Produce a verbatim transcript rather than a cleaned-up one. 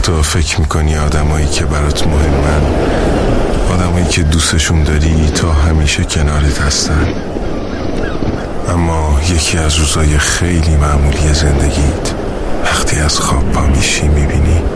وقتا فکر میکنی آدمایی که برات مهمن، آدمایی که دوستشون داری تا همیشه کنارت هستن، اما یکی از روزای خیلی معمولی زندگیت وقتی از خواب پا میشی میبینی